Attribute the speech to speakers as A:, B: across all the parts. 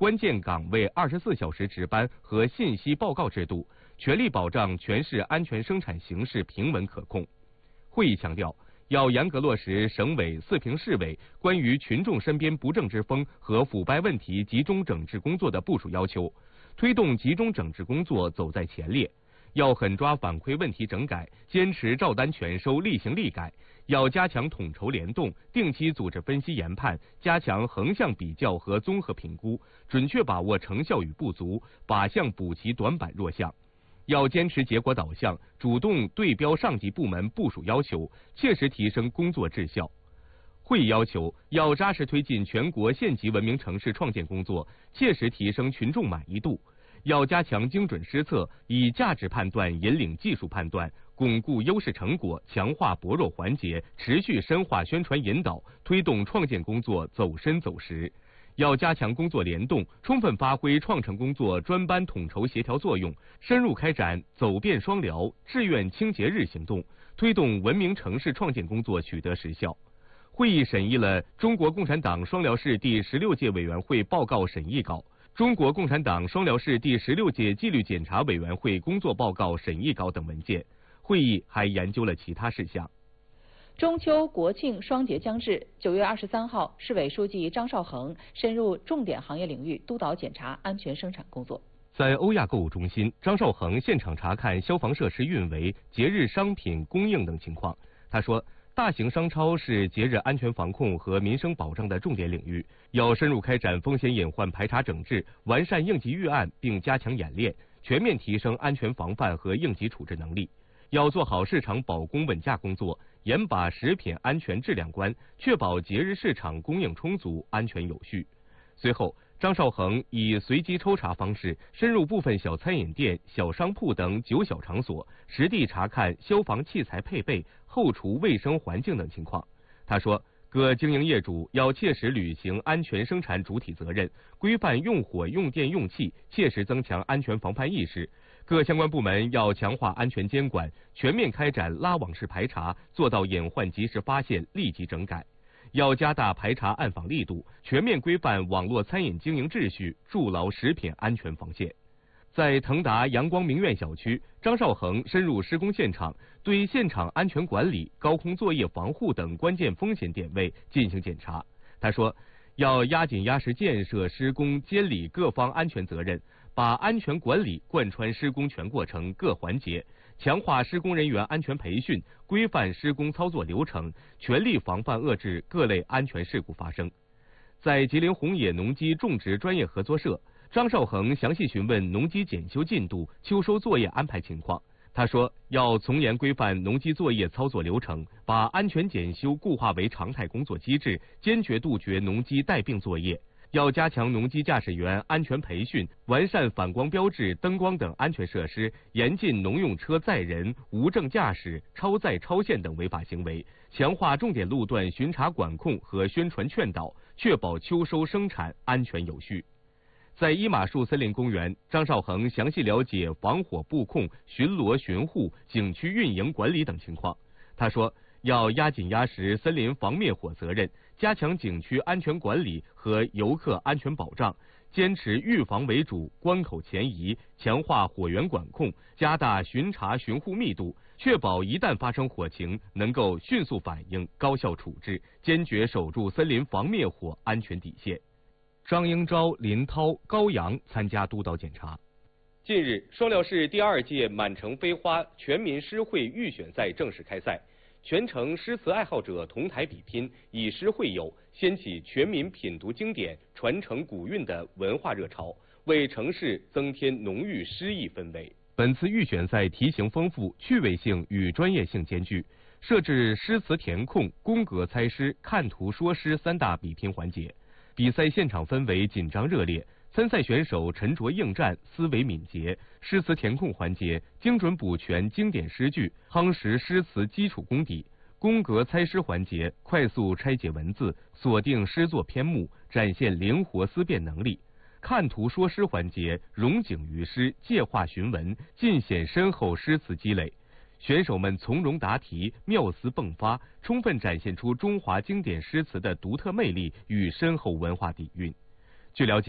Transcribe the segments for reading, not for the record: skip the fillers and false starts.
A: 关键岗位24小时值班和信息报告制度，全力保障全市安全生产形势平稳可控。会议强调，要严格落实省委、四平市委关于群众身边不正之风和腐败问题集中整治工作的部署要求，推动集中整治工作走在前列。要狠抓反馈问题整改，坚持照单全收、厉行厉改。要加强统筹联动，定期组织分析研判，加强横向比较和综合评估，准确把握成效与不足，靶向补齐短板弱项。要坚持结果导向，主动对标上级部门部署要求，切实提升工作质效。会议要求，要扎实推进全国县级文明城市创建工作，切实提升群众满意度。要加强精准施策，以价值判断引领技术判断，巩固优势成果，强化薄弱环节，持续深化宣传引导，推动创建工作走深走实。要加强工作联动，充分发挥创城工作专班统筹协调作用，深入开展走遍双辽、志愿清洁日行动，推动文明城市创建工作取得实效。会议审议了中国共产党双辽市第16届委员会报告审议稿、中国共产党双辽市第16届纪律检查委员会工作报告审议稿等文件。会议还研究了其他事项。
B: 中秋、国庆双节将至，9月23号，市委书记张绍恒深入重点行业领域督导检查安全生产工作。
A: 在欧亚购物中心，张绍恒现场查看消防设施运维、节日商品供应等情况。他说，大型商超是节日安全防控和民生保障的重点领域，要深入开展风险隐患排查整治，完善应急预案，并加强演练，全面提升安全防范和应急处置能力。要做好市场保供稳价工作，严把食品安全质量关，确保节日市场供应充足、安全有序。随后，张绍恒以随机抽查方式，深入部分小餐饮店、小商铺等9小场所，实地查看消防器材配备、后厨卫生环境等情况。他说，各经营业主要切实履行安全生产主体责任，规范用火、用电、用气，切实增强安全防范意识。各相关部门要强化安全监管，全面开展拉网式排查，做到隐患及时发现、立即整改。要加大排查暗访力度，全面规范网络餐饮经营秩序，筑牢食品安全防线。在腾达阳光明苑小区，张绍恒深入施工现场，对现场安全管理、高空作业防护等关键风险点位进行检查。他说，要压紧压实建设、施工、监理各方安全责任，把安全管理贯穿施工全过程各环节，强化施工人员安全培训，规范施工操作流程，全力防范遏制各类安全事故发生。在吉林红野农机种植专业合作社，张绍恒详细询问农机检修进度、秋收作业安排情况。他说，要从严规范农机作业操作流程，把安全检修固化为常态工作机制，坚决杜绝农机带病作业。要加强农机驾驶员安全培训，完善反光标志、灯光等安全设施，严禁农用车载人、无证驾驶、超载超限等违法行为，强化重点路段巡查管控和宣传劝导，确保秋收生产安全有序。在伊玛树森林公园，张绍恒详细了解防火布控、巡逻巡护、景区运营管理等情况。他说，要压紧压实森林防灭火责任，加强景区安全管理和游客安全保障，坚持预防为主，关口前移，强化火源管控，加大巡查巡护密度，确保一旦发生火情，能够迅速反应、高效处置，坚决守住森林防灭火安全底线。张英昭、林涛、高阳参加督导检查。近日，双辽市第2届满城飞花全民诗会预选赛正式开赛，全城诗词爱好者同台比拼，以诗会友，掀起全民品读经典、传承古韵的文化热潮，为城市增添浓郁诗意氛围。本次预选赛题型丰富，趣味性与专业性兼具，设置诗词填空、宫格猜诗、看图说诗3大比拼环节。比赛现场氛围紧张热烈，参赛选手沉着应战，思维敏捷。诗词填空环节精准补全经典诗句，夯实诗词基础功底；宫格猜诗环节快速拆解文字，锁定诗作篇目，展现灵活思辨能力；看图说诗环节融景于诗，借画寻文，尽显深厚诗词积累。选手们从容答题，妙思迸发，充分展现出中华经典诗词的独特魅力与深厚文化底蕴。据了解，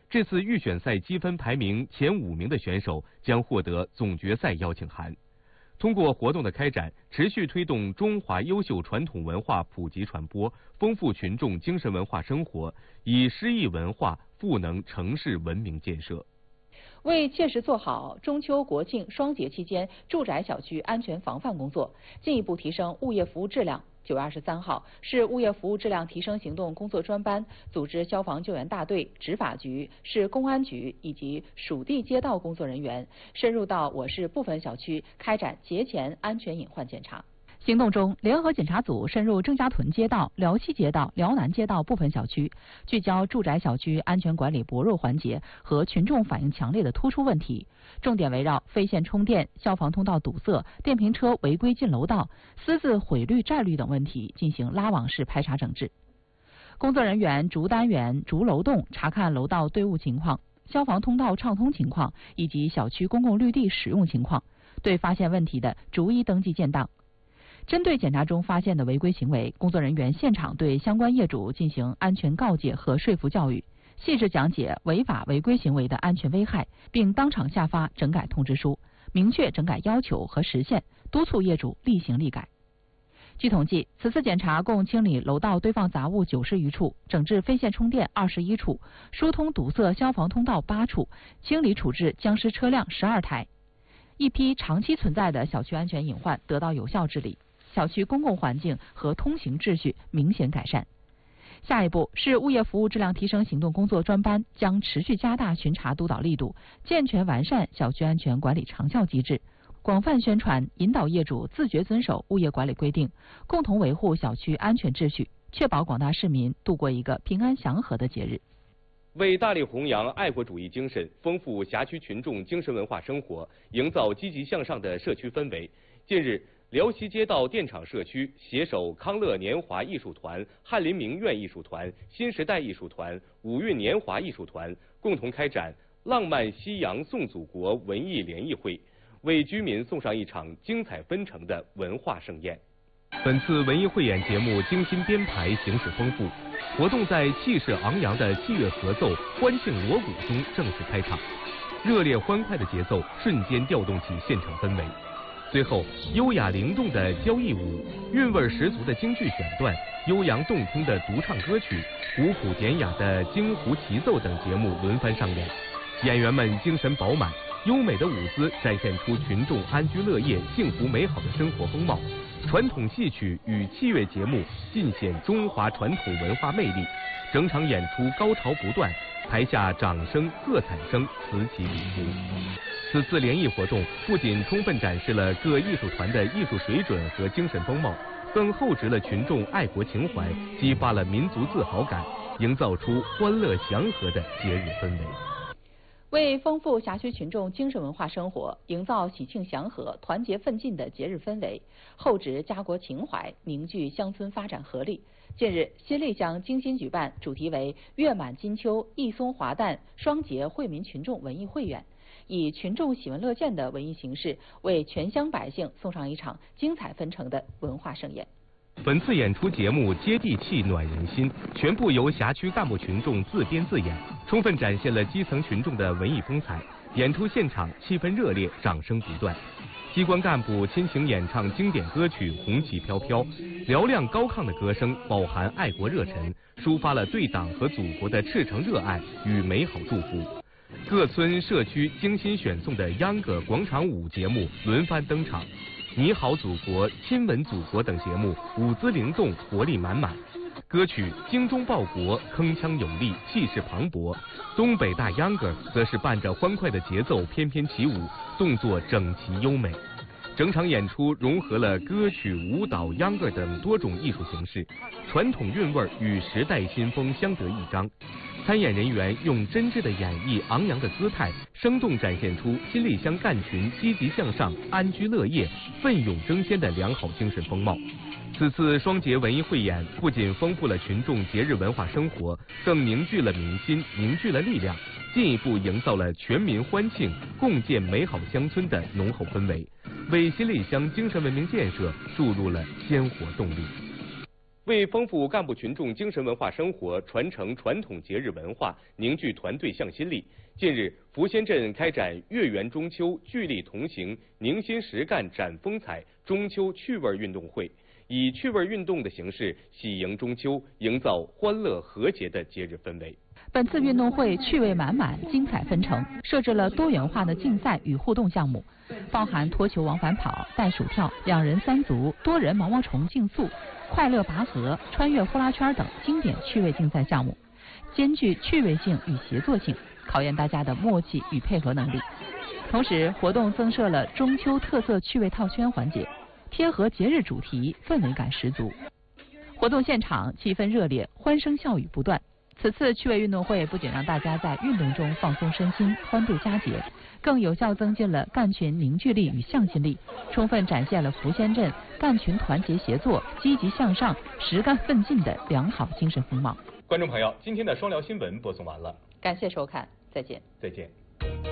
A: 这次预选赛积分排名前5名的选手将获得总决赛邀请函。通过活动的开展，持续推动中华优秀传统文化普及传播，丰富群众精神文化生活，以诗意文化赋能城市文明建设。
B: 为切实做好中秋国庆双节期间住宅小区安全防范工作，进一步提升物业服务质量，9月23号，市物业服务质量提升行动工作专班组织消防救援大队、执法局、市公安局以及属地街道工作人员深入到我市部分小区开展节前安全隐患检查。行动中，联合检查组深入郑家屯街道、辽西街道、辽南街道部分小区，聚焦住宅小区安全管理薄弱环节和群众反映强烈的突出问题，重点围绕非线充电、消防通道堵塞、电瓶车违规进楼道、私自毁绿占绿等问题进行拉网式排查整治。工作人员逐单元、逐楼栋查看楼道队伍情况、消防通道畅通情况以及小区公共绿地使用情况，对发现问题的逐一登记建档。针对检查中发现的违规行为，工作人员现场对相关业主进行安全告诫和说服教育，细致讲解违法违规行为的安全危害，并当场下发整改通知书，明确整改要求和时限，督促业主立行立改。据统计，此次检查共清理楼道堆放杂物90余处，整治非线充电21处，疏通堵塞消防通道8处，清理处置僵尸车辆12台。一批长期存在的小区安全隐患得到有效治理，小区公共环境和通行秩序明显改善。下一步，市物业服务质量提升行动工作专班将持续加大巡查督导力度，健全完善小区安全管理长效机制，广泛宣传引导业主自觉遵守物业管理规定，共同维护小区安全秩序，确保广大市民度过一个平安祥和的节日。
A: 为大力弘扬爱国主义精神，丰富辖区群众精神文化生活，营造积极向上的社区氛围，近日，辽西街道电厂社区携手康乐年华艺术团、翰林名苑艺术团、新时代艺术团、五运年华艺术团共同开展浪漫夕阳颂祖国文艺联谊会，为居民送上一场精彩纷呈的文化盛宴。本次文艺汇演节目精心编排，形式丰富，活动在气势昂扬的器乐合奏、欢庆锣鼓中正式开场，热烈欢快的节奏瞬间调动起现场氛围。随后，优雅灵动的交谊舞、韵味十足的京剧选段、悠扬动听的独唱歌曲、古朴典雅的京胡齐奏等节目轮番上演，演员们精神饱满，优美的舞姿展现出群众安居乐业、幸福美好的生活风貌。传统戏曲与器乐节目尽显中华传统文化魅力，整场演出高潮不断，台下掌声、喝彩声此起彼伏。此次联谊活动不仅充分展示了各艺术团的艺术水准和精神风貌，更厚植了群众爱国情怀，激发了民族自豪感，营造出欢乐祥和的节日氛围。
B: 为丰富辖区群众精神文化生活，营造喜庆祥和、团结奋进的节日氛围，厚植家国情怀，凝聚乡村发展合力。近日，新立乡精心举办主题为“月满金秋，一松华诞”双节惠民群众文艺汇演，以群众喜闻乐见的文艺形式，为全乡百姓送上一场精彩纷呈的文化盛宴。
A: 本次演出节目接地气、暖人心，全部由辖区干部群众自编自演，充分展现了基层群众的文艺风采。演出现场气氛热烈，掌声不断。机关干部亲情演唱经典歌曲《红旗飘飘》，嘹亮高亢的歌声饱含爱国热忱，抒发了对党和祖国的赤诚热爱与美好祝福。各村社区精心选送的秧歌、广场舞节目轮番登场。你好祖国、亲吻祖国等节目舞姿灵动，活力满满。歌曲精忠报国，铿锵有力，气势磅礴。东北大秧歌则是伴着欢快的节奏翩翩起舞，动作整齐优美。整场演出融合了歌曲、舞蹈、秧歌等多种艺术形式，传统韵味与时代新风相得益彰。参演人员用真挚的演绎、昂扬的姿态，生动展现出新立乡干群积极向上、安居乐业、奋勇争先的良好精神风貌。此次双节文艺汇演不仅丰富了群众节日文化生活，更凝聚了民心，凝聚了力量，进一步营造了全民欢庆、共建美好乡村的浓厚氛围，为新立乡精神文明建设注入了鲜活动力。 为丰富干部群众精神文化生活，传承传统节日文化，凝聚团队向心力，近日，福仙镇开展月圆中秋、聚力同行、凝心实干展风采中秋趣味运动会，以趣味运动的形式喜迎中秋，营造欢乐和谐的节日氛围。
B: 本次运动会趣味满满，精彩纷呈，设置了多元化的竞赛与互动项目，包含脱球往返跑、带薯条、2人3组、多人毛毛虫竞速、快乐拔河、穿越呼啦圈等经典趣味竞赛项目，兼具趣味性与协作性，考验大家的默契与配合能力。同时，活动增设了中秋特色趣味套圈环节，贴合节日主题，氛围感十足。活动现场气氛热烈，欢声笑语不断。此次趣味运动会不仅让大家在运动中放松身心、欢度佳节，更有效增进了干群凝聚力与向心力，充分展现了福仙镇干群团结协作、积极向上、实干奋进的良好精神风貌。
A: 观众朋友，今天的双聊新闻播送完了，
B: 感谢收看，再见。
A: 再见。